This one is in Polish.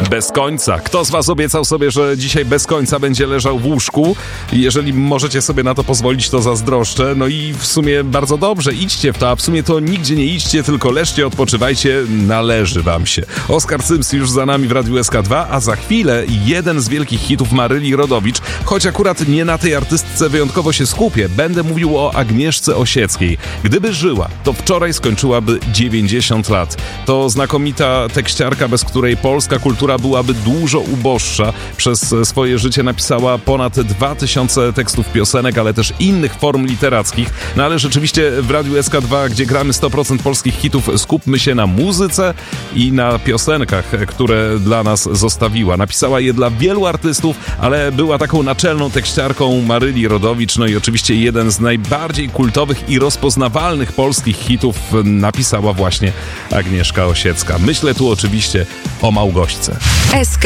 Bez końca. Kto z was obiecał sobie, że dzisiaj bez końca będzie leżał w łóżku? Jeżeli możecie sobie na to pozwolić, to zazdroszczę. No i w sumie bardzo dobrze, idźcie w to, a w sumie to nigdzie nie idźcie, tylko leżcie, odpoczywajcie, należy wam się. Oskar Sims już za nami w Radiu SK2, a za chwilę jeden z wielkich hitów Maryli Rodowicz, choć akurat nie na tej artystce wyjątkowo się skupię. Będę mówił o Agnieszce Osieckiej. Gdyby żyła, to wczoraj skończyłaby 90 lat. To znakomita tekściarka, bez której polska kultura byłaby dużo uboższa. Przez swoje życie napisała ponad 2000 tekstów piosenek, ale też innych form literackich. No ale rzeczywiście w Radiu SK2, gdzie gramy 100% polskich hitów, skupmy się na muzyce i na piosenkach, które dla nas zostawiła. Napisała je dla wielu artystów, ale była taką naczelną tekściarką Maryli Rodowicz. No i oczywiście jeden z najbardziej kultowych i rozpoznawalnych polskich hitów napisała właśnie Agnieszka Osiecka. Myślę tu oczywiście o Małgośce. SK